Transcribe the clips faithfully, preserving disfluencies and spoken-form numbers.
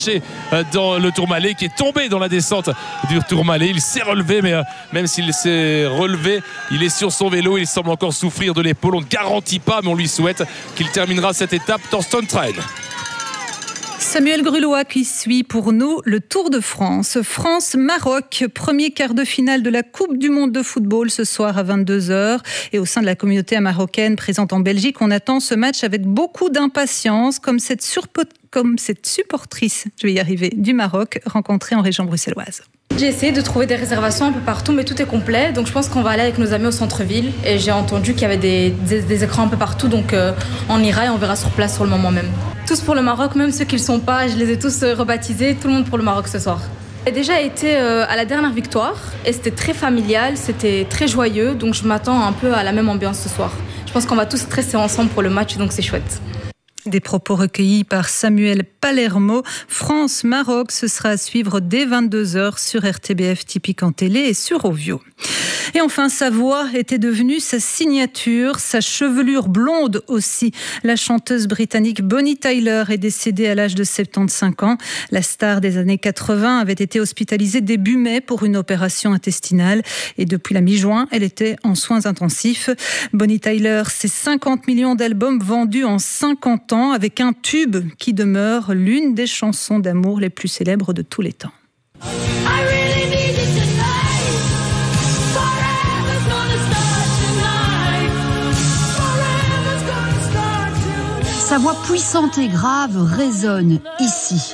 dans le Tourmalet, qui est tombé dans la descente du Tourmalet. Il s'est relevé, mais même s'il s'est relevé, il est sur son vélo. Il semble encore souffrir de l'épaule. On ne garantit pas, mais on lui souhaite qu'il terminera cette étape. Torsten Traen. Samuel Grulois qui suit pour nous le Tour de France. France-Maroc, premier quart de finale de la Coupe du Monde de football ce soir à vingt-deux heures. Et au sein de la communauté marocaine présente en Belgique, on attend ce match avec beaucoup d'impatience, comme cette, surpo- comme cette supportrice, je vais y arriver, du Maroc, rencontrée en région bruxelloise. J'ai essayé de trouver des réservations un peu partout, mais tout est complet. Donc je pense qu'on va aller avec nos amis au centre-ville. Et j'ai entendu qu'il y avait des, des, des écrans un peu partout. Donc euh, on ira et on verra sur place sur le moment même. Tous pour le Maroc, même ceux qui ne le sont pas. Je les ai tous rebaptisés. Tout le monde pour le Maroc ce soir. J'ai déjà été euh, à la dernière victoire. Et c'était très familial, c'était très joyeux. Donc je m'attends un peu à la même ambiance ce soir. Je pense qu'on va tous stresser ensemble pour le match, donc c'est chouette. Des propos recueillis par Samuel Palermo. France-Maroc, ce sera à suivre dès vingt-deux heures sur R T B F Typique en télé et sur Ovio. Et enfin, sa voix était devenue sa signature, sa chevelure blonde aussi. La chanteuse britannique Bonnie Tyler est décédée à l'âge de soixante-quinze ans. La star des années quatre-vingts avait été hospitalisée début mai pour une opération intestinale. Et depuis la mi-juin, elle était en soins intensifs. Bonnie Tyler, c'est cinquante millions d'albums vendus en cinquante ans, avec un tube qui demeure l'une des chansons d'amour les plus célèbres de tous les temps. Sa voix puissante et grave résonne ici.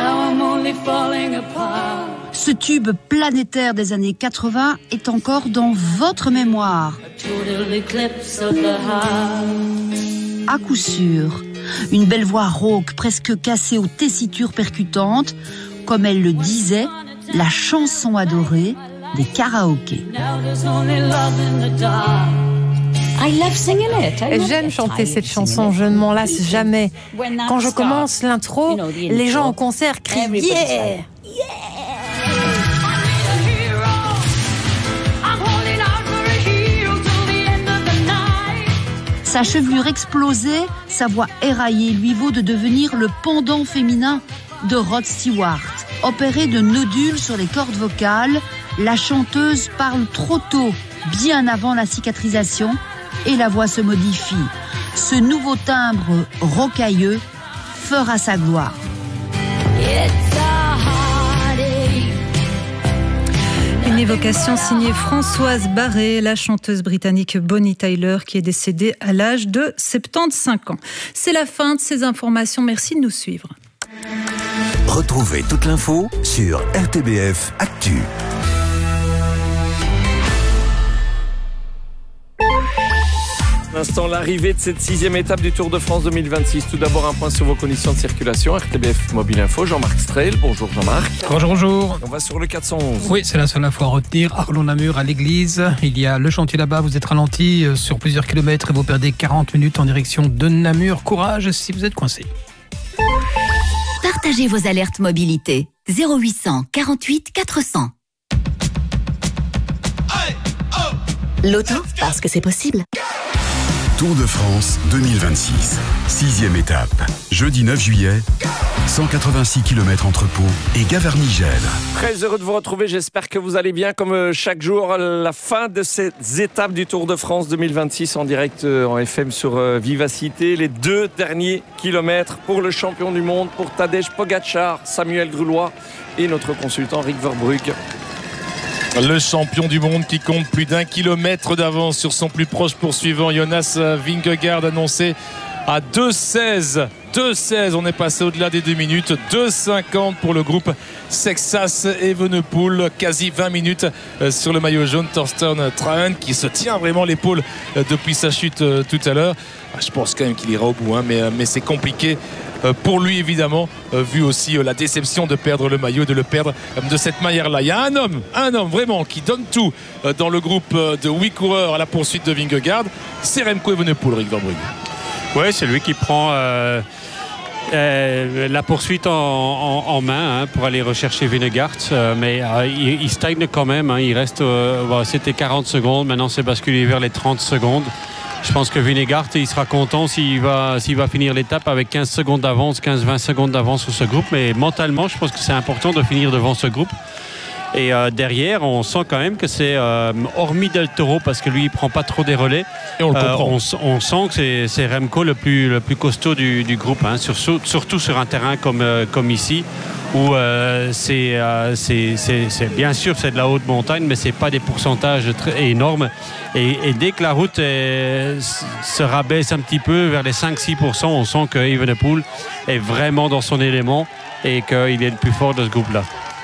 Ce tube planétaire des années quatre-vingts est encore dans votre mémoire. À coup sûr, une belle voix rauque, presque cassée aux tessitures percutantes, comme elle le disait, la chanson adorée des karaokés. J'aime chanter cette chanson, je ne m'en lasse jamais. Quand je commence l'intro, les gens en concert crient « Yeah !» Sa chevelure explosée, sa voix éraillée lui vaut de devenir le pendant féminin de Rod Stewart. Opérée de nodules sur les cordes vocales, la chanteuse parle trop tôt, bien avant la cicatrisation, et la voix se modifie. Ce nouveau timbre rocailleux fera sa gloire. Une évocation signée Françoise Barré, la chanteuse britannique Bonnie Tyler, qui est décédée à l'âge de soixante-quinze ans. C'est la fin de ces informations. Merci de nous suivre. Retrouvez toute l'info sur R T B F Actu. L'instant, l'arrivée de cette sixième étape du Tour de France deux mille vingt-six. Tout d'abord, un point sur vos conditions de circulation. R T B F Mobile Info, Jean-Marc Strehl. Bonjour Jean-Marc. Bonjour, bonjour. On va sur le quatre cent onze. Oui, c'est la seule info à retenir. Arlon-Namur à l'église. Il y a le chantier là-bas. Vous êtes ralenti sur plusieurs kilomètres et vous perdez quarante minutes en direction de Namur. Courage si vous êtes coincé. Partagez vos alertes mobilité. zéro huit cent quarante-huit quatre cents. L'auto, parce que c'est possible. Tour de France deux mille vingt-six, sixième étape. Jeudi neuf juillet, cent quatre-vingt-six kilomètres entre Pau et Gavarnie-Gèvres. Très heureux de vous retrouver, j'espère que vous allez bien. Comme chaque jour, la fin de ces étapes du Tour de France deux mille vingt-six en direct en F M sur Vivacité. Les deux derniers kilomètres pour le champion du monde, pour Tadej Pogačar, Samuel Grulois et notre consultant Rick Verbrugge. Le champion du monde qui compte plus d'un kilomètre d'avance sur son plus proche poursuivant, Jonas Vingegaard, annoncé à deux seize. deux seize, on est passé au-delà des deux minutes. deux cinquante pour le groupe Sexas Evenepoel. Quasi vingt minutes sur le maillot jaune. Torsten Traen qui se tient vraiment l'épaule depuis sa chute tout à l'heure. Je pense quand même qu'il ira au bout, hein, mais, mais c'est compliqué pour lui évidemment, vu aussi la déception de perdre le maillot, de le perdre de cette manière-là. Il y a un homme, un homme vraiment qui donne tout dans le groupe de huit coureurs à la poursuite de Vingegaard. C'est Remco Evenepoel, Rick Verbrugge. Oui, c'est lui qui prend euh, euh, la poursuite en, en, en main hein, pour aller rechercher Vingegaard. Euh, mais euh, il, il stagne quand même. Hein, il reste, euh, bon, c'était quarante secondes. Maintenant, c'est basculé vers les trente secondes. je pense que Vingegaard, il sera content s'il va, s'il va finir l'étape avec quinze secondes d'avance, quinze vingt secondes d'avance sur ce groupe. Mais mentalement, je pense que c'est important de finir devant ce groupe. Et euh, derrière, on sent quand même que c'est, euh, hormis Del Toro, parce que lui, il prend pas trop des relais, et on, le euh, on, on sent que c'est, c'est Remco le plus, le plus costaud du, du groupe, hein, sur, surtout sur un terrain comme, euh, comme ici, où euh, c'est, euh, c'est, c'est, c'est bien sûr c'est de la haute montagne, mais c'est pas des pourcentages très énormes. Et, et dès que la route est, se rabaisse un petit peu vers les cinq à six pour cent, on sent que Evenepoel est vraiment dans son élément et qu'il est le plus fort de ce groupe-là.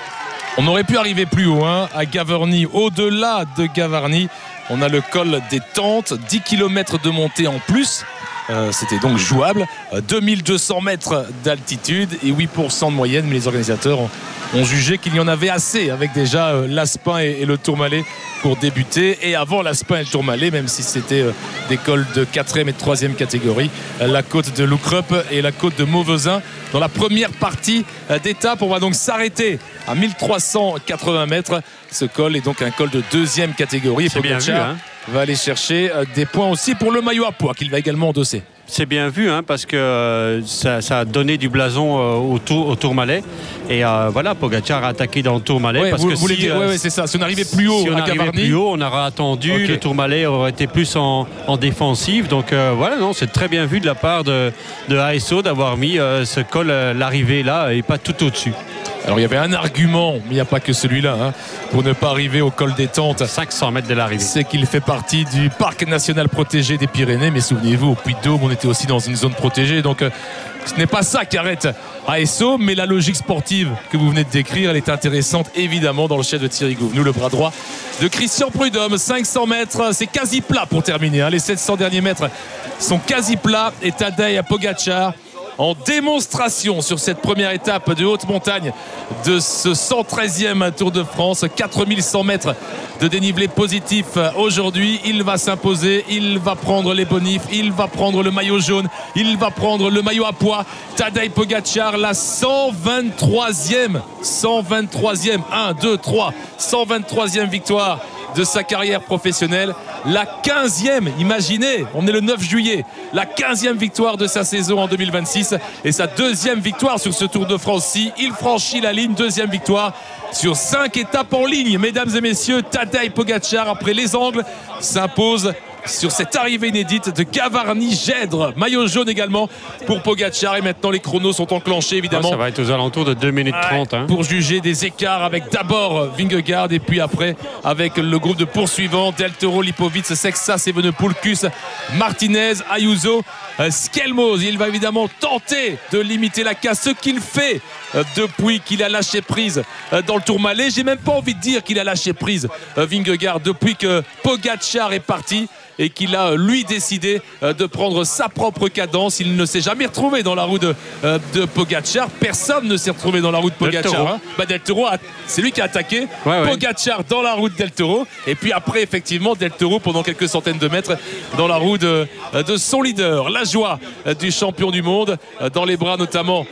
On aurait pu arriver plus haut, hein, à Gavarnie. Au-delà de Gavarnie, on a le col des Tentes, dix kilomètres de montée en plus. Euh, c'était donc jouable. Euh, deux mille deux cents mètres d'altitude et huit pour cent de moyenne. Mais les organisateurs ont, ont jugé qu'il y en avait assez, avec déjà euh, l'Aspin et, et le Tourmalet pour débuter. Et avant l'Aspin et le Tourmalet, même si c'était euh, des cols de quatrième et de troisième catégorie, euh, la côte de Loukrup et la côte de Mauvezin. Dans la première partie euh, d'étape, on va donc s'arrêter à mille trois cent quatre-vingts mètres. Ce col est donc un col de deuxième catégorie. C'est bien vu, hein. Va aller chercher des points aussi pour le maillot à pois qu'il va également endosser. C'est bien vu, hein, parce que euh, ça, ça a donné du blason euh, au, tour, au Tourmalet. Et euh, voilà, Pogacar a attaqué dans le Tourmalet. Ouais, parce vous, que vous si, dire, euh, ouais, ouais, c'est ça. Si on arrivait plus haut si on à arrivait Gavarnie, plus haut, on aurait attendu. Okay. Le Tourmalet aurait été plus en, en défensive. Donc euh, voilà, non, c'est très bien vu de la part de, de A S O d'avoir mis euh, ce col, euh, l'arrivée là, et pas tout au-dessus. Alors il y avait un argument, mais il n'y a pas que celui-là, hein, pour ne pas arriver au col des Tentes. cinq cents mètres de l'arrivée. C'est qu'il fait partie du parc national protégé des Pyrénées. Mais souvenez-vous, au Puy-de-Dôme, on était aussi dans une zone protégée. Donc euh, ce n'est pas ça qu'arrête A S O, mais la logique sportive que vous venez de décrire, elle est intéressante évidemment dans le chef de Thierry Gouvenou, le bras droit de Christian Prudhomme. cinq cents mètres, c'est quasi plat pour terminer, hein. Les sept cents derniers mètres sont quasi plats et Tadej Pogacar en démonstration sur cette première étape de haute montagne de ce cent treizième Tour de France. quatre mille cent mètres de dénivelé positif aujourd'hui. Il va s'imposer, il va prendre les bonifs, il va prendre le maillot jaune, il va prendre le maillot à pois. Tadej Pogacar, la cent vingt-troisième cent vingt-troisième un, deux, trois cent vingt-troisième victoire de sa carrière professionnelle, la quinzième, imaginez, on est le neuf juillet, la quinzième victoire de sa saison en deux mille vingt-six et sa deuxième victoire sur ce Tour de France-ci. Il franchit la ligne, deuxième victoire sur cinq étapes en ligne. Mesdames et messieurs, Tadej Pogacar, après les angles, s'impose sur cette arrivée inédite de Gavarnie-Gèdre. Maillot jaune également pour Pogacar. Et maintenant les chronos sont enclenchés évidemment. Ah, ça va être aux alentours de deux minutes trente. Ouais, hein. Pour juger des écarts avec d'abord Vingegaard et puis après avec le groupe de poursuivants Del Toro, Lipovic, Sexas, Evenepoel, Kuss, Martinez, Ayuso, Skelmos. Il va évidemment tenter de limiter la casse, ce qu'il fait depuis qu'il a lâché prise dans le Tourmalet. J'ai même pas envie de dire qu'il a lâché prise, Vingegaard, depuis que Pogacar est parti et qu'il a lui décidé de prendre sa propre cadence. Il ne s'est jamais retrouvé dans la roue de, de Pogacar. Personne ne s'est retrouvé dans la roue de Pogacar. Hein. Bah, Del Toro, c'est lui qui a attaqué. Ouais, ouais. Pogacar dans la roue de Del Toro. Et puis après, effectivement, Del Toro pendant quelques centaines de mètres dans la roue de, de son leader. La joie du champion du monde dans les bras notamment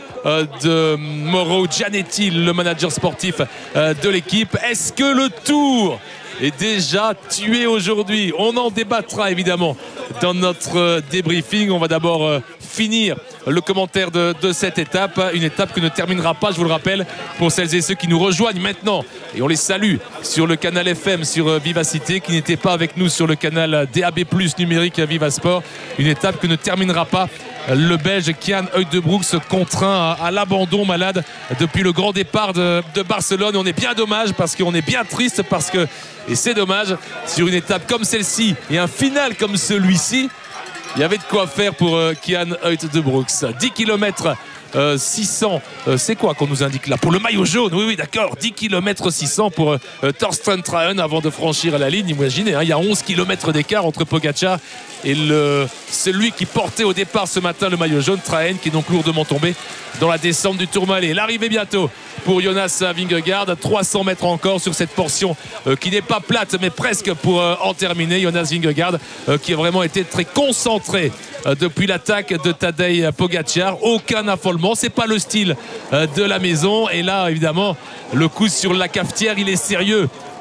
de Mauro Gianetti, le manager sportif de l'équipe. Est-ce que le Tour est déjà tué aujourd'hui? On en débattra évidemment dans notre débriefing. On va d'abord euh, finir le commentaire de, de cette étape, une étape que ne terminera pas, je vous le rappelle, pour celles et ceux qui nous rejoignent maintenant, et on les salue sur le canal F M sur Vivacité, qui n'étaient pas avec nous sur le canal D A B plus numérique à Vivasport. Une étape que ne terminera pas le Belge Kian Uijtdebroeks, contraint à, à l'abandon, malade depuis le grand départ de, de Barcelone. On est bien dommage parce qu'on est bien triste parce que, et c'est dommage, sur une étape comme celle-ci et un final comme celui-ci, il y avait de quoi faire pour euh, Kian Uijtdebroeks. dix kilomètres euh, six cents, euh, c'est quoi qu'on nous indique là? Pour le maillot jaune, oui, oui, d'accord, dix kilomètres six cents pour euh, Thorsten Trahen avant de franchir la ligne. Imaginez, hein, il y a onze kilomètres d'écart entre Pogacar et le, celui qui portait au départ ce matin le maillot jaune, Trahen, qui est donc lourdement tombé dans la descente du Tourmalet. L'arrivée bientôt pour Jonas Vingegaard, trois cents mètres encore sur cette portion euh, qui n'est pas plate mais presque pour euh, en terminer. Jonas Vingegaard euh, qui a vraiment été très concentré euh, depuis l'attaque de Tadej Pogacar. Aucun affolement, c'est pas le style euh, de la maison. Et là évidemment le coup sur la cafetière, il est sérieux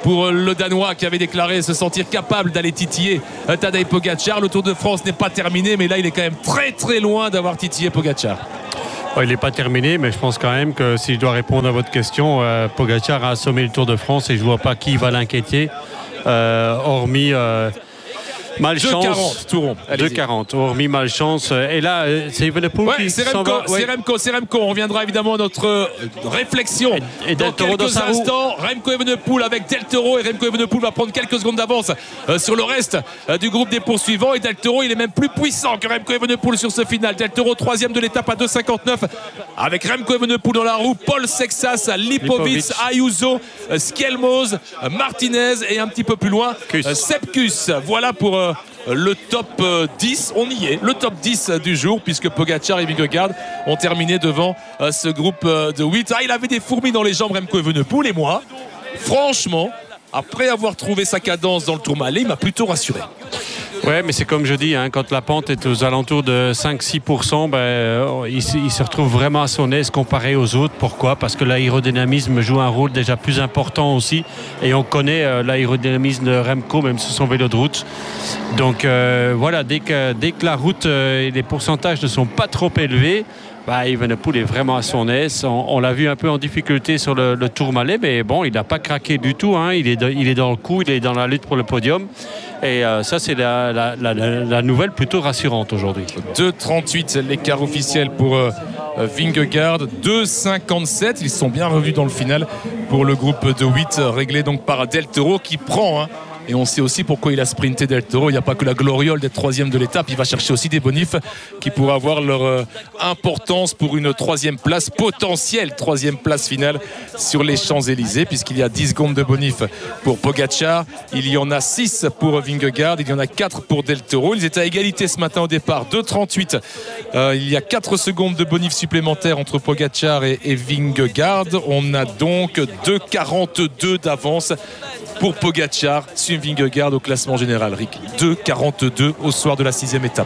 pour le Danois qui avait déclaré se sentir capable d'aller titiller Tadej Pogačar. Le Tour de France n'est pas terminé, mais là il est quand même très très loin d'avoir titillé Pogačar. Il n'est pas terminé, mais je pense quand même que si je dois répondre à votre question, euh, Pogačar a assommé le Tour de France et je ne vois pas qui va l'inquiéter, euh, hormis euh, malchance. deux quarante, tout rond. deux quarante, hormis malchance. Et là, c'est Evenepoel ouais, qui c'est s'en Remco, va. C'est ouais. Remco, c'est Remco. On reviendra évidemment à notre réflexion et, et dans Del Toro quelques dans instants. Remco Evenepoel avec Del Toro et Remco Evenepoel va prendre quelques secondes d'avance euh, sur le reste euh, du groupe des poursuivants. Et Del Toro, il est même plus puissant que Remco Evenepoel sur ce final. Del Toro troisième de l'étape à deux cinquante-neuf avec Remco Evenepoel dans la roue, Paul Sexas, Lipovic, Ayuso, euh, Skelmos, euh, Martinez et un petit peu plus loin euh, Sepkus. Voilà pour euh, le top dix, on y est, le top dix du jour, puisque Pogačar et Vingegaard ont terminé devant ce groupe de huit. Ah, il avait des fourmis dans les jambes, Remco Evenepoel, et moi, franchement, après avoir trouvé sa cadence dans le Tourmalet, il m'a plutôt rassuré. Ouais, mais c'est comme je dis, hein, quand la pente est aux alentours de cinq à six pour cent, ben, euh, il, il se retrouve vraiment à son aise comparé aux autres. Pourquoi ? Parce que l'aérodynamisme joue un rôle déjà plus important aussi. Et on connaît euh, l'aérodynamisme de Remco, même sur son vélo de route. Donc euh, voilà, dès que, dès que la route euh, et les pourcentages ne sont pas trop élevés, bah, Evenepoel est vraiment à son aise. On, on l'a vu un peu en difficulté sur le, le Tourmalet, mais bon, il n'a pas craqué du tout. Hein. Il, est de, il est dans le coup, il est dans la lutte pour le podium. Et euh, ça, c'est la, la, la, la nouvelle plutôt rassurante aujourd'hui. deux trente-huit l'écart officiel pour euh, Vingegaard. deux cinquante-sept, ils sont bien revus dans le final pour le groupe de huit, réglé donc par Del Toro qui prend... Hein, et on sait aussi pourquoi il a sprinté Del Toro. Il n'y a pas que la gloriole d'être troisième de l'étape. Il va chercher aussi des bonifs qui pourraient avoir leur euh, importance pour une troisième place, potentielle troisième place finale sur les Champs-Élysées, puisqu'il y a dix secondes de bonifs pour Pogačar. Il y en a six pour Vingegaard. Il y en a quatre pour Del Toro. Ils étaient à égalité ce matin au départ. deux trente-huit. Euh, il y a quatre secondes de bonifs supplémentaires entre Pogačar et, et Vingegaard. On a donc deux quarante-deux d'avance pour Pogačar sur Vingegaard au classement général. Rick, deux quarante-deux au soir de la sixième étape.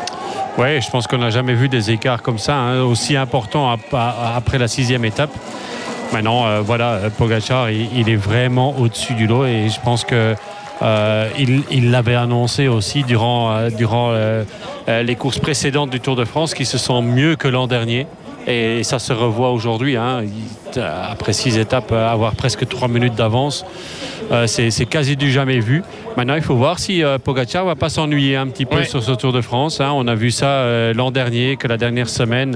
Oui, je pense qu'on n'a jamais vu des écarts comme ça, hein, aussi importants après la sixième étape. Maintenant, euh, voilà, Pogačar, il, il est vraiment au-dessus du lot et je pense que euh, il, il l'avait annoncé aussi durant, euh, durant euh, les courses précédentes du Tour de France, qui se sent mieux que l'an dernier. Et ça se revoit aujourd'hui, hein. Après six étapes, avoir presque trois minutes d'avance, euh, c'est, c'est quasi du jamais vu. Maintenant, il faut voir si euh, Pogačar ne va pas s'ennuyer un petit peu ouais. sur ce Tour de France, hein. On a vu ça euh, l'an dernier, que la dernière semaine,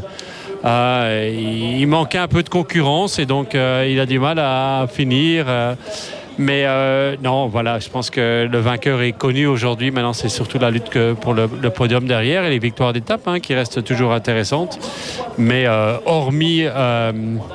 euh, il, il manquait un peu de concurrence et donc euh, il a du mal à finir. Euh, Mais euh, non, voilà, je pense que le vainqueur est connu aujourd'hui. Maintenant, c'est surtout la lutte que pour le, le podium derrière et les victoires d'étape, hein, qui restent toujours intéressantes. Mais euh, hormis euh,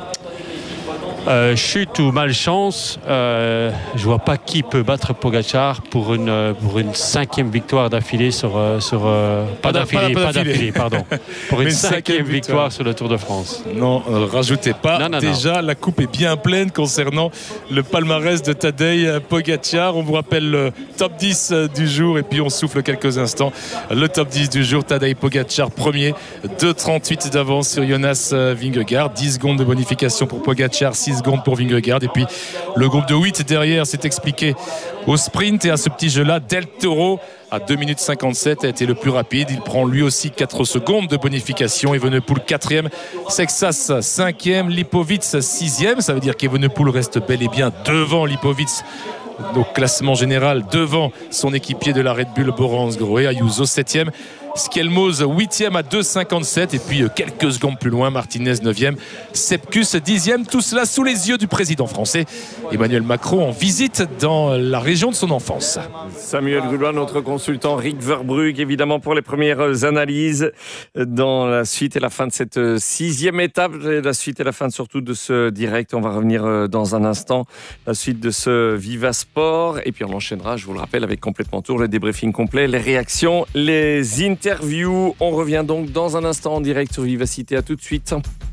euh, chute ou malchance, euh, je vois pas qui peut battre Pogačar pour une pour une cinquième victoire d'affilée sur sur euh, pas, pas d'affilée, pas, pas d'affilée, d'affilée pardon, pour une, une cinquième, cinquième victoire. victoire sur le Tour de France. Non, euh, rajoutez pas. Non, non, Déjà, non. La coupe est bien pleine concernant le palmarès de Tadej Pogačar. On vous rappelle le top dix du jour et puis on souffle quelques instants. Le top dix du jour, Tadej Pogačar premier, deux trente-huit d'avance sur Jonas Vingegaard, dix secondes de bonification pour Pogačar, six secondes pour Vingegaard. Et puis le groupe de huit derrière s'est expliqué au sprint et à ce petit jeu-là. Del Toro à deux minutes cinquante-sept a été le plus rapide. Il prend lui aussi quatre secondes de bonification. Evenepoel quatrième, Sexas cinquième, Lipovic sixième. Ça veut dire qu'Evenepoel reste bel et bien devant Lipovic au classement général, devant son équipier de la Red Bull, Borans Grohe. Ayuso septième, Skelmos huitième à deux cinquante-sept et puis quelques secondes plus loin, Martinez neuvième, Sepkus dixième. Tout cela sous les yeux du président français Emmanuel Macron en visite dans la région de son enfance. Samuel Goulois, notre consultant, Rick Verbrugge évidemment pour les premières analyses dans la suite et la fin de cette sixième étape, la suite et la fin surtout de ce direct. On va revenir dans un instant, la suite de ce Viva Sport et puis on enchaînera, je vous le rappelle, avec Complètement Tour, le débriefing complet, les réactions, les interviews. On revient donc dans un instant en direct sur Vivacité. À tout de suite.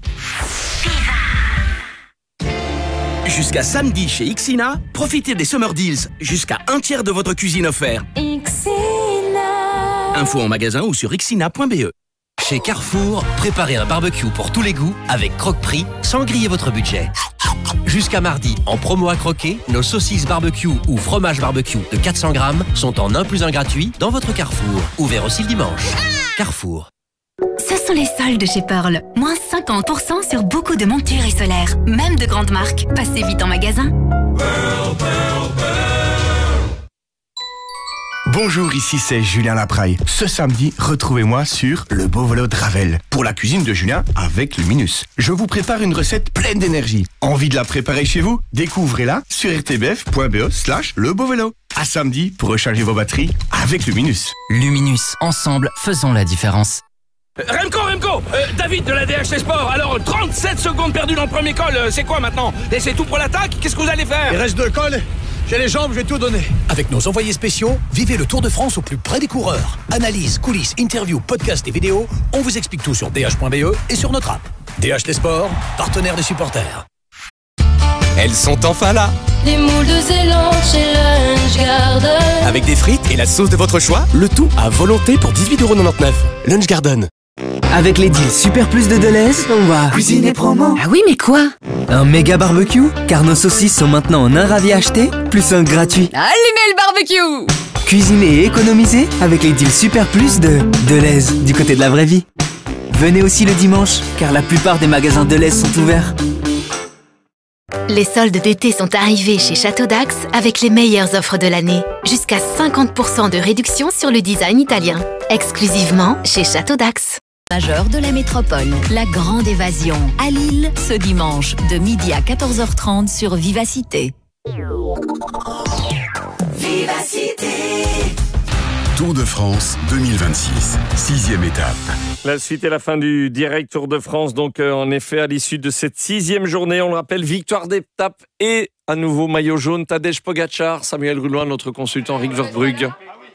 Jusqu'à samedi chez Ixina, profitez des Summer Deals. Jusqu'à un tiers de votre cuisine offert. Ixina. Info en magasin ou sur ixina point b e. Chez Carrefour, préparez un barbecue pour tous les goûts avec Croque-Prix sans griller votre budget. Jusqu'à mardi, en promo à croquer, nos saucisses barbecue ou fromage barbecue de quatre cents grammes sont en un plus un gratuit dans votre Carrefour. Ouvert aussi le dimanche. Carrefour. Ce sont les soldes chez Pearl. Moins cinquante pour cent sur beaucoup de montures et solaires. Même de grandes marques. Passez vite en magasin. Pearl, Pearl, Pearl. Bonjour, ici c'est Julien Lapraille. Ce samedi, retrouvez-moi sur Le Beau Vélo de Ravel pour la cuisine de Julien avec Luminus. Je vous prépare une recette pleine d'énergie. Envie de la préparer chez vous? Découvrez-la sur r t b f point b e slash le beau vélo. À samedi pour recharger vos batteries avec Luminus. Luminus, ensemble, faisons la différence. Remco, Remco euh, David de la D H T Sport. Alors, trente-sept secondes perdues dans le premier col, euh, c'est quoi maintenant? Et c'est tout pour l'attaque? Qu'est-ce que vous allez faire? Il reste deux cols. J'ai les jambes, je vais tout donner. Avec nos envoyés spéciaux, vivez le Tour de France au plus près des coureurs. Analyse, coulisses, interviews, podcasts et vidéos, on vous explique tout sur d h point b e et sur notre app. D H T Sport, partenaire des supporters. Elles sont enfin là. Les moules de Zélande chez Lunch Garden. Avec des frites et la sauce de votre choix, le tout à volonté pour dix-huit euros quatre-vingt-dix-neuf. Lunch Garden. Avec les deals Super Plus de Deleuze, on va cuisiner promo. Ah oui, mais quoi? Un méga barbecue, car nos saucisses sont maintenant en un ravi acheté, plus un gratuit. Allumez le barbecue! Cuisiner et économiser avec les deals Super Plus de Deleuze, du côté de la vraie vie. Venez aussi le dimanche, car la plupart des magasins Deleuze sont ouverts. Les soldes d'été sont arrivés chez Château d'Axe avec les meilleures offres de l'année. Jusqu'à cinquante pour cent de réduction sur le design italien. Exclusivement chez Château d'Axe. Majeur de la métropole, la grande évasion à Lille ce dimanche de midi à quatorze heures trente sur Vivacité. Vivacité. Tour de France deux mille vingt-six, sixième étape. La suite et la fin du direct Tour de France. Donc, euh, en effet, à l'issue de cette sixième journée, on le rappelle, victoire d'étape et à nouveau maillot jaune. Tadej Pogacar, Samuel Rouloin, notre consultant Rick Verbrugge.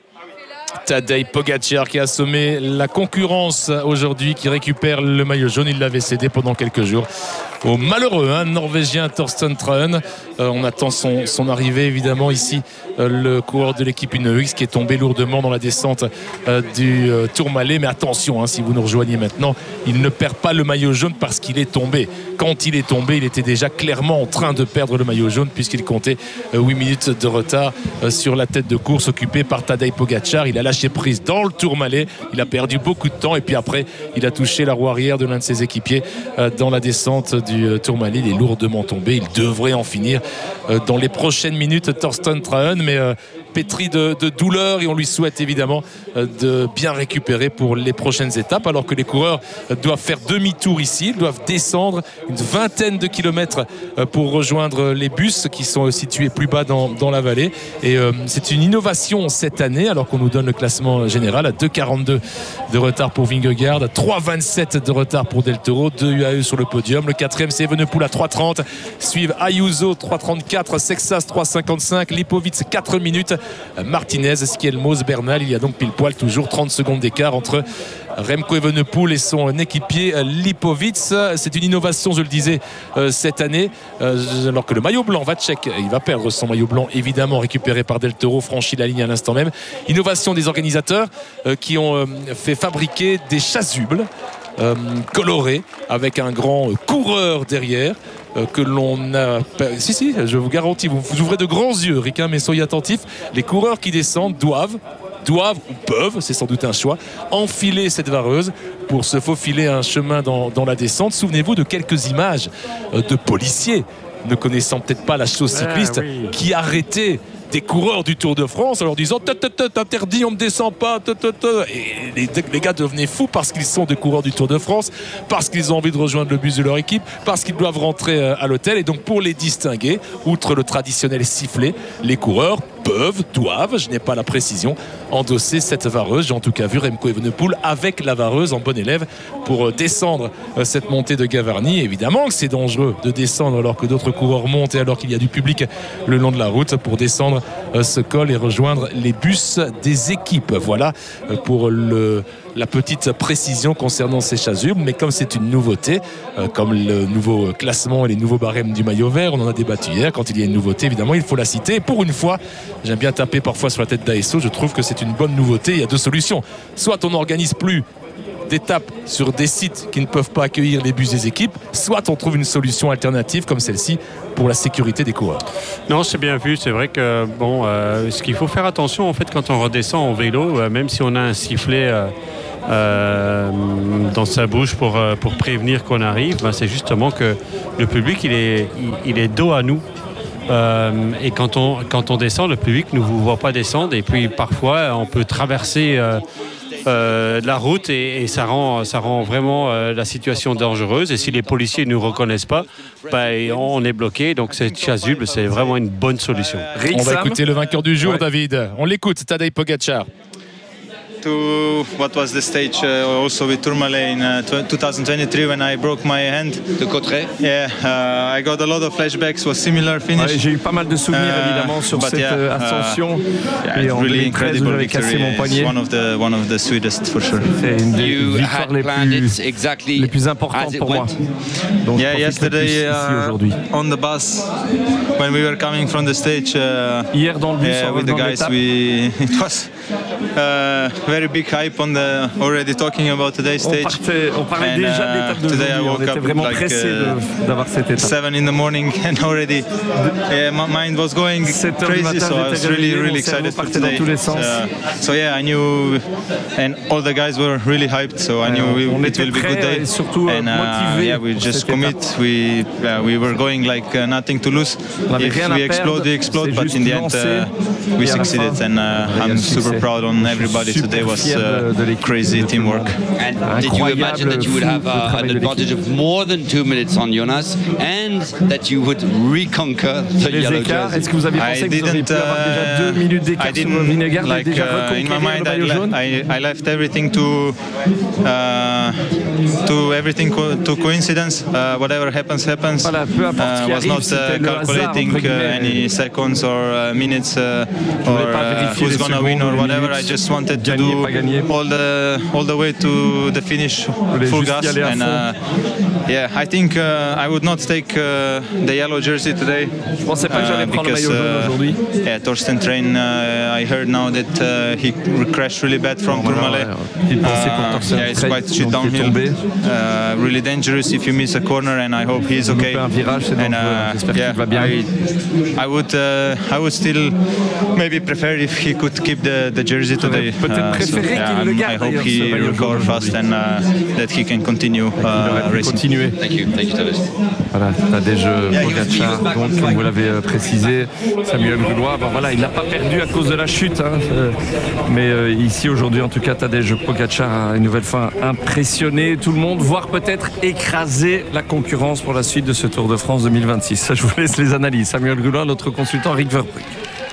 Tadej Pogacar qui a sommé la concurrence aujourd'hui, qui récupère le maillot jaune. Il l'avait cédé pendant quelques jours au malheureux hein, Norvégien Thorsten Traen. Euh, on attend son, son arrivée évidemment ici, euh, le coureur de l'équipe Ineos qui est tombé lourdement dans la descente euh, du euh, Tourmalet. Mais attention, hein, si vous nous rejoignez maintenant, il ne perd pas le maillot jaune parce qu'il est tombé. Quand il est tombé, il était déjà clairement en train de perdre le maillot jaune puisqu'il comptait euh, huit minutes de retard euh, sur la tête de course occupée par Tadej Pogacar. Il a lâché prise dans le Tourmalet, il a perdu beaucoup de temps et puis après il a touché la roue arrière de l'un de ses équipiers euh, dans la descente du euh, Tourmalet. Il est lourdement tombé, il devrait en finir euh, dans les prochaines minutes, Thorsten Traen, mais euh, pétri de, de douleur et on lui souhaite évidemment euh, de bien récupérer pour les prochaines étapes, alors que les coureurs euh, doivent faire demi-tour ici, ils doivent descendre une vingtaine de kilomètres euh, pour rejoindre les bus qui sont euh, situés plus bas dans, dans la vallée et euh, c'est une innovation cette année alors qu'on nous donne le classement général à deux quarante-deux de retard pour Vingegaard, trois vingt-sept de retard pour Del Toro, deux U A E sur le podium. Le quatrième c'est Evenepoel à trois trente, suivent Ayuso trois trente-quatre, Sexas trois cinquante-cinq, Lipovic quatre minutes, Martinez, Skelmos, Bernal. Il y a donc pile poil toujours trente secondes d'écart entre Remco Evenepoel et son équipier Lipovic. C'est une innovation, je le disais, euh, cette année, euh, alors que le maillot blanc va check, il va perdre son maillot blanc évidemment récupéré par Del Toro, franchi la ligne à l'instant même. Innovation des organisateurs euh, qui ont euh, fait fabriquer des chasubles euh, colorés avec un grand coureur derrière. Euh, que l'on a... Si, si, je vous garantis, vous, vous ouvrez de grands yeux, Ricain, mais soyez attentifs. Les coureurs qui descendent doivent, doivent ou peuvent, c'est sans doute un choix, enfiler cette vareuse pour se faufiler un chemin dans, dans la descente. Souvenez-vous de quelques images euh, de policiers ne connaissant peut-être pas la chose cycliste ah, oui. qui arrêtaient des coureurs du Tour de France en leur disant interdit, on ne descend pas. Et les, les gars devenaient fous parce qu'ils sont des coureurs du Tour de France, parce qu'ils ont envie de rejoindre le bus de leur équipe, parce qu'ils doivent rentrer à l'hôtel. Et donc pour les distinguer, outre le traditionnel sifflet, les coureurs peuvent, doivent, je n'ai pas la précision, endosser cette vareuse. J'ai en tout cas vu Remco Evenepoel avec la vareuse en bon élève pour descendre cette montée de Gavarnie. Évidemment que c'est dangereux de descendre alors que d'autres coureurs montent et alors qu'il y a du public le long de la route pour descendre ce col et rejoindre les bus des équipes. Voilà pour le, la petite précision concernant ces chasubles. Mais comme c'est une nouveauté, comme le nouveau classement et les nouveaux barèmes du maillot vert, on en a débattu hier, quand il y a une nouveauté évidemment il faut la citer. Et pour une fois, j'aime bien taper parfois sur la tête d'A S O, je trouve que c'est une bonne nouveauté. Il y a deux solutions, soit on n'organise plus d'étapes sur des sites qui ne peuvent pas accueillir les bus des équipes, soit on trouve une solution alternative comme celle-ci pour la sécurité des coureurs. Non, c'est bien vu. C'est vrai que bon, euh, ce qu'il faut faire attention en fait quand on redescend en vélo, euh, même si on a un sifflet euh, euh, dans sa bouche pour, euh, pour prévenir qu'on arrive, ben, c'est justement que le public il est, il, il est dos à nous. Euh, et quand on, quand on descend, le public ne vous voit pas descendre et puis parfois on peut traverser euh, Euh, la route et, et ça, rend, ça rend vraiment euh, la situation dangereuse et si les policiers ne nous reconnaissent pas, ben, on est bloqué, donc cette chasuble c'est vraiment une bonne solution. Rick on va Sam. écouter le vainqueur du jour, ouais. David, on l'écoute, Tadej Pogačar. To what was the stage uh, also with Tourmalet in uh, twenty twenty-three when I broke my hand. De Cotterêts. Yeah, uh, I got a lot of flashbacks. Was similar finish. Ouais, j'ai eu pas mal de souvenirs uh, évidemment sur cette yeah, uh, ascension. Yeah, et en really incredible victory. Mon poignet. One of the one of the sweetest for sure. C'est une des you victoires les plus, exactly les plus importantes pour moi. Donc yeah, yesterday uh, on the bus when we were coming from the stage. Uh, Hier dans le bus yeah, with the guys, we it was. Uh, very big hype on the already talking about today's stage. On, partait, on parlait and, déjà de l'étape d'aujourd'hui. On était vraiment like, pressé uh, d'avoir cette étape. Seven in the morning and already yeah, my mind was going crazy. So I was really really excited for today. Dans tous les sens. Uh, so yeah, I knew and all the guys were really hyped. So I knew we, on it will be a good day. Et surtout and uh, yeah, we just commit. We uh, we were going like uh, nothing to lose. If we explode, we explode. But in the end, uh, we succeeded, and uh, I'm super proud on everybody today. Was uh, crazy teamwork. And did you imagine that you would have uh, an advantage of more than two minutes on Jonas and that you would reconquer the Les yellow écarts, jersey? est-ce que vous aviez pensé que vous auriez pu avoir déjà deux minutes d'écart sur Vingegaard like, et déjà uh, in my mind, le maillot jaune? I, I left everything to uh, to everything co to coincidence. Uh, whatever happens, happens. Voilà, peu importe uh, was arrive, not uh, calculating hasard, uh, any seconds or uh, minutes uh, or uh, who's gonna win or whatever. I just wanted to do all the all the way to the finish full gas and uh, yeah I think uh, I would not take uh, the yellow jersey today. Je pensais pas que j'allais prendre le maillot jaune aujourd'hui. Yeah, Torsten Train, uh, I heard now that uh, he crashed really bad from Tourmalet. Il pensait pour Torsten yeah, it's quite shit downhill. Uh, really dangerous if you miss a corner and I hope he's okay. Un virage, c'est and uh, yeah, va bien. I, I would uh, I would still maybe prefer if he could keep the the jersey today. Peut-être préféré so, yeah, qu'il le garde. I hope he recover fast and uh, that he can continue uh, racing. Continuer. Thank you, thank you, Tadej. Voilà, Tadej Pogačar, donc comme vous l'avez précisé, Samuel Goulois, bon voilà, il n'a pas perdu à cause de la chute, hein, mais euh, ici aujourd'hui en tout cas Tadej Pogačar a une nouvelle fois impressionné tout le monde, voire peut-être écrasé la concurrence pour la suite de ce Tour de France deux mille vingt-six. Ça, je vous laisse les analyses. Samuel Goulois, notre consultant Rick Verbrugge.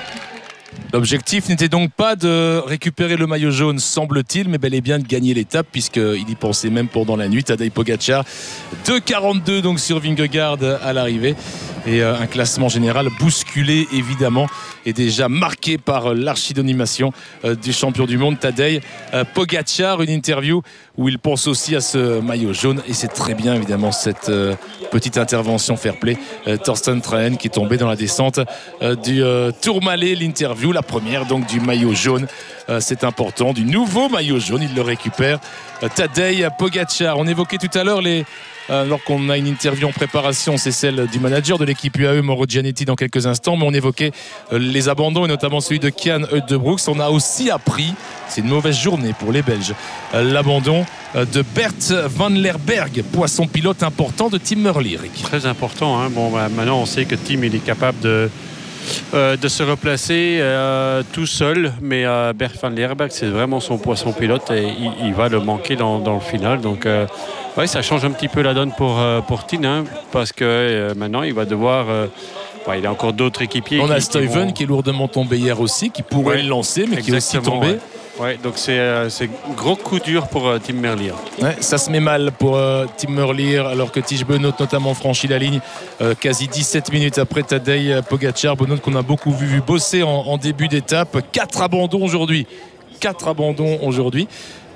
L'objectif n'était donc pas de récupérer le maillot jaune, semble-t-il, mais bel et bien de gagner l'étape, puisqu'il y pensait même pendant la nuit. Tadej Pogačar, deux quarante-deux donc sur Vingegaard à l'arrivée. Et euh, un classement général bousculé, évidemment, et déjà marqué par euh, l'archidonimation euh, du champion du monde, Tadej euh, Pogačar. Une interview où il pense aussi à ce maillot jaune. Et c'est très bien, évidemment, cette euh, petite intervention fair play. Euh, Torsten Traen qui est tombé dans la descente euh, du euh, Tourmalet. L'interview, la première donc du maillot jaune. Euh, c'est important, du nouveau maillot jaune. Il le récupère. Euh, Tadej Pogačar. On évoquait tout à l'heure les... Alors qu'on a une interview en préparation, c'est celle du manager de l'équipe U A E, Mauro Gianetti, dans quelques instants, mais on évoquait les abandons et notamment celui de Kian Uijtdebroeks. On a aussi appris, c'est une mauvaise journée pour les Belges, l'abandon de Bert Van Lerberg, poisson pilote important de Tim Merlier. Très important, hein. Bon, bah, maintenant on sait que Tim il est capable de Euh, de se replacer euh, tout seul, mais euh, Bert Van Lerberg c'est vraiment son poisson pilote et il, il va le manquer dans, dans le final, donc euh, ouais, ça change un petit peu la donne pour, euh, pour Tin, hein, parce que euh, maintenant il va devoir euh, ouais, il y a encore d'autres équipiers. On qui, a Stuyven qui, vont... qui est lourdement tombé hier aussi, qui pourrait ouais, le lancer mais qui est aussi tombé. Ouais. Ouais, donc c'est euh, un gros coup dur pour euh, Tim Merlier. Ouais, ça se met mal pour euh, Tim Merlier, alors que Tiesj Benoot notamment franchit la ligne euh, quasi dix-sept minutes après Tadej Pogačar. Benoot qu'on a beaucoup vu, vu bosser en, en début d'étape. Quatre abandons aujourd'hui. Quatre abandons aujourd'hui.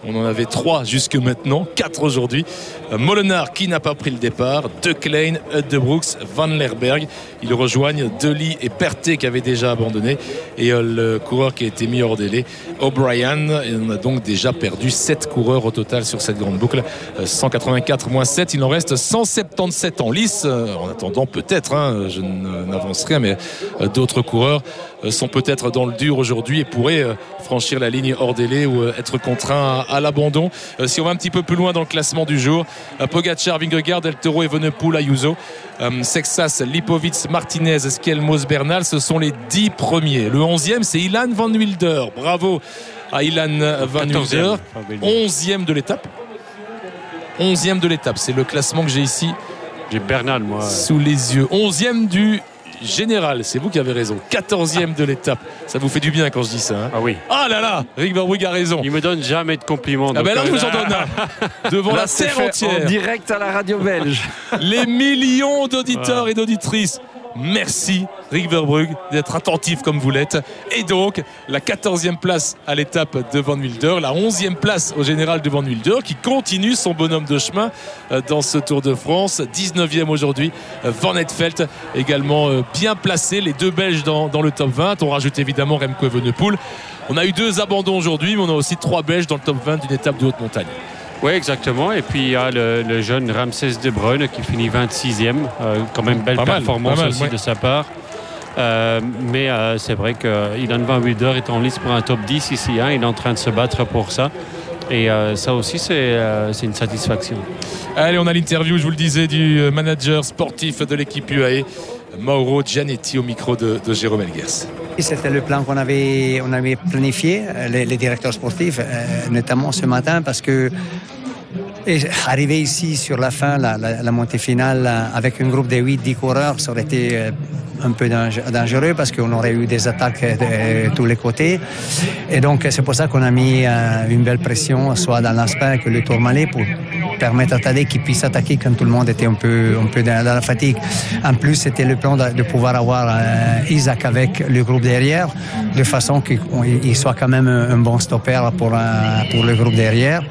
On en avait trois jusque maintenant, quatre aujourd'hui. Molenaar qui n'a pas pris le départ, De Klein, Huttebrooks, Van Lerberg. Ils rejoignent Dely et Pertet qui avaient déjà abandonné. Et euh, le coureur qui a été mis hors délai, O'Brien. Et on a donc déjà perdu sept coureurs au total sur cette grande boucle. Euh, cent quatre-vingt-quatre moins sept, il en reste cent soixante-dix-sept en lice. Euh, en attendant peut-être, hein, je n'avance rien, mais euh, d'autres coureurs euh, sont peut-être dans le dur aujourd'hui et pourraient euh, franchir la ligne hors délai ou euh, être contraints à, à l'abandon. Euh, si on va un petit peu plus loin dans le classement du jour, euh, Pogacar, Vingegaard, El Toro, Evenepoel, Ayuso, euh, Sexas, Lipovitz, Martinez, Skelmos, Bernal, ce sont les dix premiers. Le onzième, c'est Ilan Van Wilder. Bravo à Ilan Van Wilder. onzième de l'étape. onzième de l'étape, c'est le classement que j'ai ici. J'ai Bernal, moi. Sous les yeux. onzième du général, c'est vous qui avez raison. quatorzième de l'étape. Ça vous fait du bien quand je dis ça. Hein. Ah oui. Ah là là, Rick Verbrugge a raison. Il me donne jamais de compliments. Ah ben là, je vous en donne un. Devant là, la terre entière. En direct à la radio belge. Les millions d'auditeurs et d'auditrices. Merci Rick Verbrugge d'être attentif comme vous l'êtes. Et donc la quatorzième place à l'étape de Van Wilder, la onzième place au général de Van Wilder qui continue son bonhomme de chemin dans ce Tour de France. dix-neuvième aujourd'hui, Van Eetvelt également bien placé. Les deux Belges dans, dans le top vingt. On rajoute évidemment Remco Evenepoel. On a eu deux abandons aujourd'hui, mais on a aussi trois Belges dans le top vingt d'une étape de haute montagne. Oui, exactement. Et puis il y a le, le jeune Ramses De Bruyne qui finit vingt-sixième. Euh, quand même belle pas performance mal, mal, aussi ouais. de sa part. Euh, mais euh, c'est vrai qu'Ilan Van Wilder est en lice pour un top dix ici. Hein. Il est en train de se battre pour ça. Et euh, ça aussi, c'est euh, une satisfaction. Allez, on a l'interview, je vous le disais, du manager sportif de l'équipe U A E, Mauro Gianetti, au micro de, de Jérôme Elguers. C'était le plan qu'on avait, on avait planifié, les, les directeurs sportifs, euh, notamment ce matin, parce que et arriver ici sur la fin, la, la, la montée finale, avec un groupe de huit dix coureurs, ça aurait été un peu dangereux parce qu'on aurait eu des attaques de tous les côtés. Et donc, c'est pour ça qu'on a mis une belle pression, soit dans l'aspect que le Tourmalet, pour permettre à Tadej qu'il puisse attaquer quand tout le monde était un peu, un peu dans la fatigue. En plus, c'était le plan de, de pouvoir avoir euh, Isaac avec le groupe derrière, de façon qu'il soit quand même un bon stopper pour, euh, pour le groupe derrière.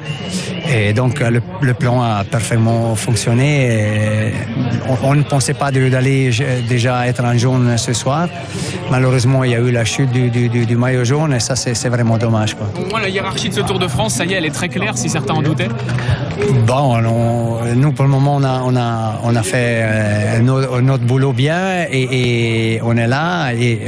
Et donc, le, le plan a parfaitement fonctionné. Et on, on ne pensait pas d'aller déjà être en jaune ce soir. Malheureusement, il y a eu la chute du, du, du, du maillot jaune et ça, c'est vraiment dommage, quoi. Pour moi, la hiérarchie de ce Tour de France, ça y est, elle est très claire, si certains en doutaient. Bon, on, nous, pour le moment, on a, on a, on a fait euh, notre, notre boulot bien et, et on est là. Et,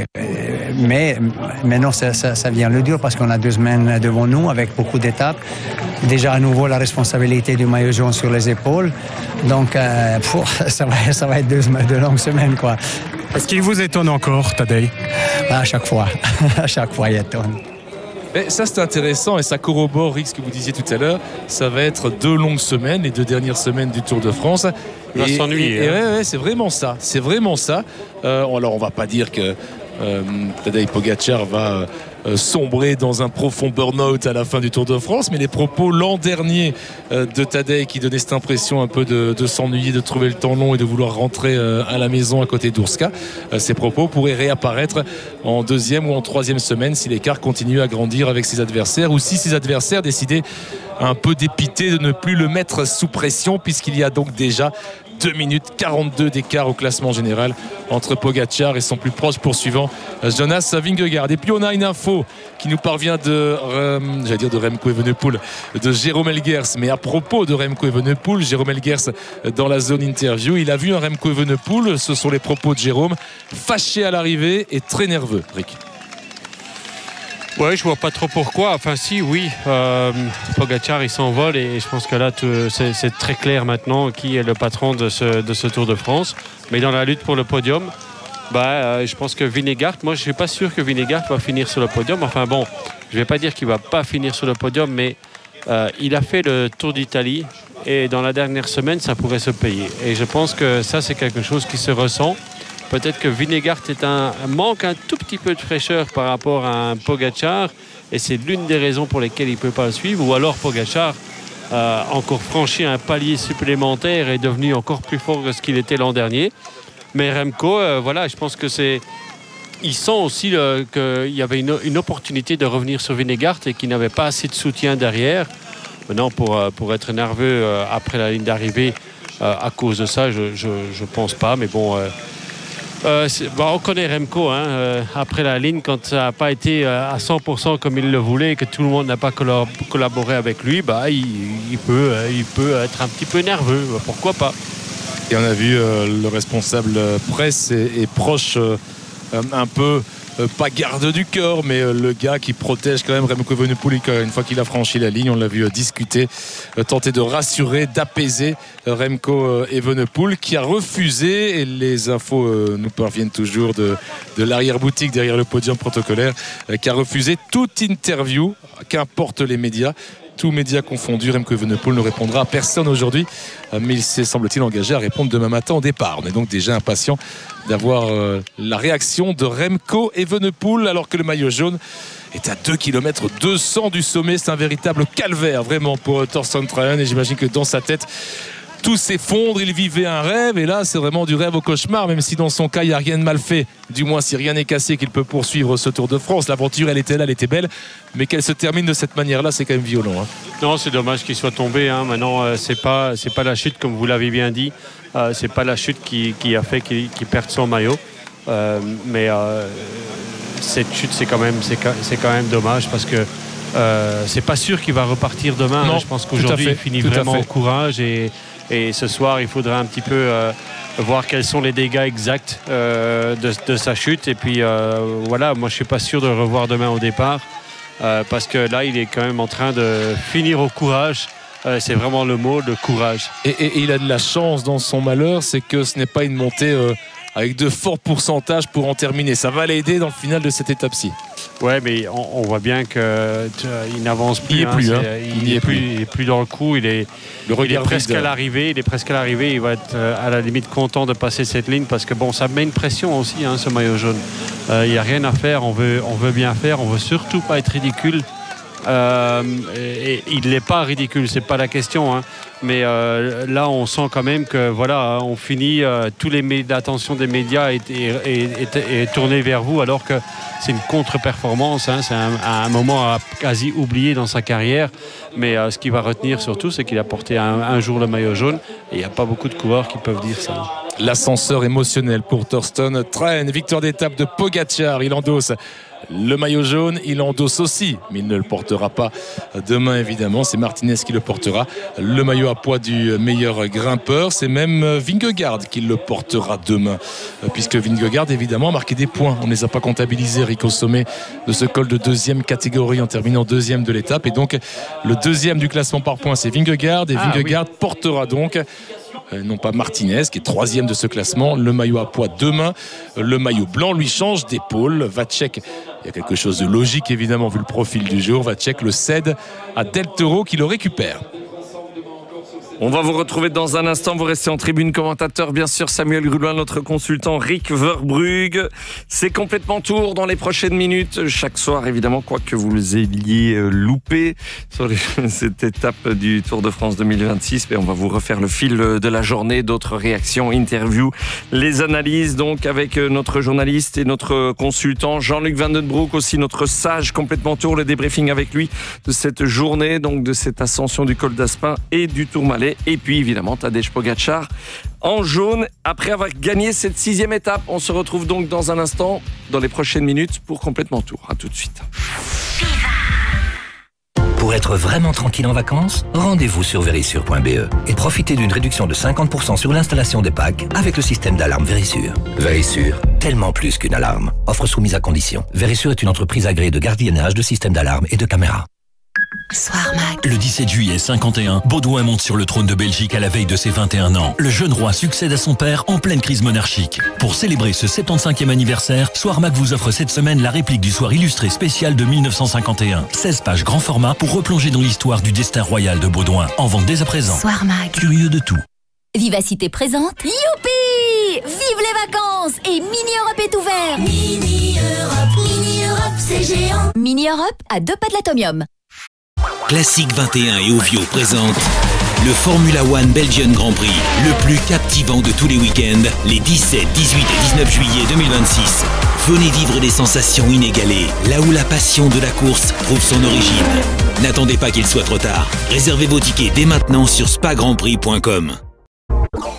mais maintenant, ça, ça, ça vient le dur parce qu'on a deux semaines devant nous avec beaucoup d'étapes. Déjà à nouveau la responsabilité du maillot jaune sur les épaules. Donc euh, pff, ça, va, ça va être deux, deux longues semaines, quoi. Est-ce qu'il vous étonne encore, Tadej? À chaque fois, à chaque fois il étonne. Et ça c'est intéressant et ça corrobore Rick, ce que vous disiez tout à l'heure. Ça va être deux longues semaines, les deux dernières semaines du Tour de France. Il va s'ennuyer. Et, et, hein. ouais, ouais, c'est vraiment ça. C'est vraiment ça. Euh, alors on va pas dire que euh, Tadej Pogacar va euh, sombrer dans un profond burn-out à la fin du Tour de France, mais les propos l'an dernier euh, de Tadej qui donnait cette impression un peu de, de s'ennuyer, de trouver le temps long et de vouloir rentrer euh, à la maison à côté d'Urska, euh, ces propos pourraient réapparaître en deuxième ou en troisième semaine si l'écart continue à grandir avec ses adversaires ou si ses adversaires décidaient un peu dépité de ne plus le mettre sous pression, puisqu'il y a donc déjà deux minutes quarante-deux d'écart au classement général entre Pogacar et son plus proche poursuivant Jonas Vingegaard. Et puis on a une info qui nous parvient de euh, j'allais dire de Remco Evenepoel, de Jérôme Elguers, mais à propos de Remco Evenepoel, Jérôme Elguers dans la zone interview, il a vu un Remco Evenepoel, ce sont les propos de Jérôme, fâché à l'arrivée et très nerveux. Rick. Ouais, je vois pas trop pourquoi. Enfin, si, oui. Euh, Pogacar, il s'envole et je pense que là, c'est très clair maintenant qui est le patron de ce, de ce Tour de France. Mais dans la lutte pour le podium, bah, euh, je pense que Vingegaard, moi, je suis pas sûr que Vingegaard va finir sur le podium. Enfin bon, je vais pas dire qu'il va pas finir sur le podium, mais euh, il a fait le Tour d'Italie et dans la dernière semaine, ça pourrait se payer. Et je pense que ça, c'est quelque chose qui se ressent. Peut-être que Vingegaard est un, manque un tout petit peu de fraîcheur par rapport à un Pogacar et c'est l'une des raisons pour lesquelles il ne peut pas le suivre. Ou alors Pogacar a encore franchi un palier supplémentaire et est devenu encore plus fort que ce qu'il était l'an dernier. Mais Remco, euh, voilà, je pense que c'est... Il sent aussi qu'il y avait une, une opportunité de revenir sur Vingegaard et qu'il n'avait pas assez de soutien derrière. Maintenant, pour, pour être nerveux après la ligne d'arrivée à cause de ça, je ne pense pas. Mais bon, euh, euh, bah, on connaît Remco. Hein, euh, après la ligne, quand ça n'a pas été à cent pour cent comme il le voulait et que tout le monde n'a pas collaboré avec lui, bah, il, il, peut, il peut être un petit peu nerveux. Bah, pourquoi pas? Et on a vu euh, le responsable presse et, et proche euh, un peu... Euh, pas garde du corps, mais euh, le gars qui protège quand même Remco Evenepoel une fois qu'il a franchi la ligne. On l'a vu euh, discuter, euh, tenter de rassurer, d'apaiser euh, Remco euh, Evenepoel qui a refusé, et les infos euh, nous parviennent toujours de, de l'arrière-boutique derrière le podium protocolaire, euh, qui a refusé toute interview, qu'importe les médias. Tous médias confondus, Remco Evenepoel ne répondra à personne aujourd'hui, mais il s'est, semble-t-il, engagé à répondre demain matin au départ. On est donc déjà impatient d'avoir euh, la réaction de Remco Evenepoel, alors que le maillot jaune est à deux kilomètres deux cents du sommet. C'est un véritable calvaire vraiment pour Thorsten Trahen, et j'imagine que dans sa tête tout s'effondre. Il vivait un rêve, et là c'est vraiment du rêve au cauchemar, même si dans son cas il n'y a rien de mal fait, du moins si rien n'est cassé, qu'il peut poursuivre ce Tour de France. L'aventure elle était là, elle était belle, mais qu'elle se termine de cette manière là, c'est quand même violent, hein. Non, c'est dommage qu'il soit tombé, hein. Maintenant euh, c'est pas, c'est pas la chute comme vous l'avez bien dit, euh, c'est pas la chute qui, qui a fait qu'il, qu'il perde son maillot, euh, mais euh, cette chute c'est quand même, c'est, c'est quand même dommage, parce que euh, c'est pas sûr qu'il va repartir demain. Non, je pense qu'aujourd'hui il finit vraiment au courage, et Et ce soir, il faudra un petit peu euh, voir quels sont les dégâts exacts euh, de, de sa chute. Et puis euh, voilà, moi je ne suis pas sûr de le revoir demain au départ. Euh, parce que là, il est quand même en train de finir au courage. Euh, c'est vraiment le mot, le courage. Et, et, et il a de la chance dans son malheur, c'est que ce n'est pas une montée euh, avec de forts pourcentages pour en terminer. Ça va l'aider dans le final de cette étape-ci. Ouais, mais on, on voit bien qu'il n'avance plus. Il n'y est hein, plus. Hein. Il n'y est, est plus. Il est plus dans le coup. Il est, le il est presque à l'arrivée. Il est presque à l'arrivée. Il va être à la limite content de passer cette ligne, parce que bon, ça met une pression aussi, hein, ce maillot jaune. Euh, il n'y a rien à faire. On veut, on veut bien faire. On veut surtout pas être ridicule. Euh, et, et il n'est pas ridicule, c'est pas la question, hein. Mais euh, là on sent quand même que voilà, on finit, euh, tous les mé- l'attention des médias est, est, est, est, est tournée vers vous, alors que c'est une contre-performance, hein. C'est un, un moment à quasi oublié dans sa carrière, mais euh, ce qu'il va retenir surtout, c'est qu'il a porté un, un jour le maillot jaune, et il n'y a pas beaucoup de coureurs qui peuvent dire ça. L'ascenseur émotionnel pour Thorsten Trahen, victoire d'étape de Pogacar, il endosse le maillot jaune, il endosse aussi, mais il ne le portera pas demain évidemment, c'est Martinez qui le portera, le maillot à poids du meilleur grimpeur. C'est même Vingegaard qui le portera demain, puisque Vingegaard évidemment a marqué des points, on ne les a pas comptabilisés, Rick, au sommet de ce col de deuxième catégorie en terminant deuxième de l'étape, et donc le deuxième du classement par points c'est Vingegaard, et ah, Vingegaard oui. portera donc Euh, non pas Martinez qui est troisième de ce classement, le maillot à poids demain. Le maillot blanc lui change d'épaule. Vacek, il y a quelque chose de logique évidemment vu le profil du jour, Vacek le cède à Del Toro qui le récupère. On va vous retrouver dans un instant. Vous restez en tribune commentateur, bien sûr. Samuel Gruloin, notre consultant, Rick Verbrugge. C'est complètement tour dans les prochaines minutes. Chaque soir, évidemment, quoi que vous les ayez loupé sur les, cette étape du Tour de France deux mille vingt-six. Mais on va vous refaire le fil de la journée, d'autres réactions, interviews, les analyses, donc, avec notre journaliste et notre consultant, Jean-Luc Van den Broek, aussi notre sage complètement tour, le débriefing avec lui de cette journée, donc, de cette ascension du col d'Aspin et du Tourmalet. Et puis évidemment Tadej Pogacar en jaune après avoir gagné cette sixième étape. On se retrouve donc dans un instant, dans les prochaines minutes, pour complètement tour. À tout de suite. Pour être vraiment tranquille en vacances, rendez-vous sur Verisure point b e et profitez d'une réduction de cinquante pour cent sur l'installation des packs avec le système d'alarme Verisure. Verisure, tellement plus qu'une alarme. Offre soumise à condition. Verisure est une entreprise agréée de gardiennage de systèmes d'alarme et de caméras. Soir Mag. Le dix-sept juillet cinquante et un, Baudouin monte sur le trône de Belgique à la veille de ses vingt et un ans. Le jeune roi succède à son père en pleine crise monarchique. Pour célébrer ce soixante-quinzième anniversaire, Soir Mag vous offre cette semaine la réplique du soir illustré spécial de mille neuf cent cinquante et un. seize pages grand format pour replonger dans l'histoire du destin royal de Baudouin. En vente dès à présent. Soir Mag. Curieux de tout. Vivacité présente. Youpi! Vive les vacances! Et Mini Europe est ouvert! Mini Europe, Mini Europe, c'est géant! Mini Europe à deux pas de l'atomium. Classique vingt et un et Ovio présente le Formula One Belgian Grand Prix, le plus captivant de tous les week-ends, les dix-sept, dix-huit et dix-neuf juillet deux mille vingt-six. Venez vivre des sensations inégalées, là où la passion de la course trouve son origine. N'attendez pas qu'il soit trop tard. Réservez vos tickets dès maintenant sur spa grand prix point com.